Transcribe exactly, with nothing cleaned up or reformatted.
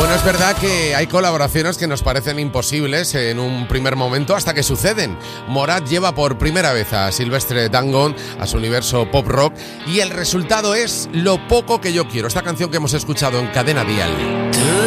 Bueno, es verdad que hay colaboraciones que nos parecen imposibles en un primer momento hasta que suceden. Morat lleva por primera vez a Silvestre Dangond a su universo pop rock y el resultado es Lo poco que yo quiero, esta canción que hemos escuchado en Cadena Dial.